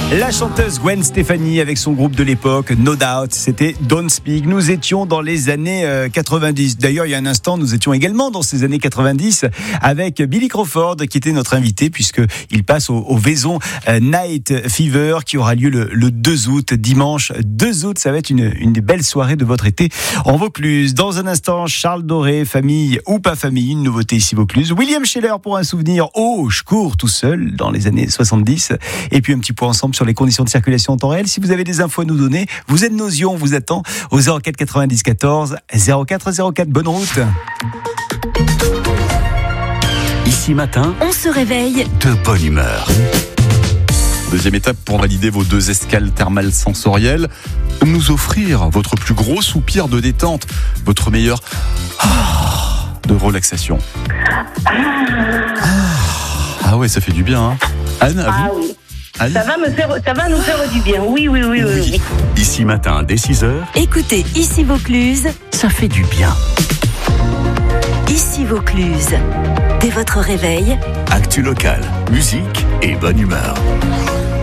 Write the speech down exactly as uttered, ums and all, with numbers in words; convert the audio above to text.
La chanteuse Gwen Stefani avec son groupe de l'époque, No Doubt, c'était Don't Speak. Nous étions dans les années quatre-vingt-dix. D'ailleurs, il y a un instant, nous étions également dans ces années quatre-vingt-dix avec Billy Crawford qui était notre invité puisqu'il passe au, au Vaison Night Fever qui aura lieu le, le deux août, dimanche deux août. Ça va être une, une des belles soirées de votre été en Vaucluse. Dans un instant, Charles Doré, famille ou pas famille, une nouveauté ici Vaucluse. William Scheller pour un souvenir. Oh, je cours tout seul dans les années soixante-dix. Et puis un petit point ensemble sur les conditions de circulation en temps réel. Si vous avez des infos à nous donner, vous êtes nos yeux, on vous attend au zéro quatre quatre-vingt-dix quatorze zéro quatre zéro quatre. Bonne route. Ici matin, on se réveille de bonne humeur. Deuxième étape pour valider vos deux escales thermales sensorielles. Nous offrir votre plus gros soupir de détente, votre meilleur ah, de relaxation. Ah. ah ouais, ça fait du bien. Hein. Anne, à Ah vous oui. Anne Ça va, me faire, ça va nous faire du bien. Oui, oui, oui, oui. oui. Ici matin, dès six heures, Écoutez Ici Vaucluse, ça fait du bien. Ici Vaucluse. Dès votre réveil, Actu local, musique et bonne humeur.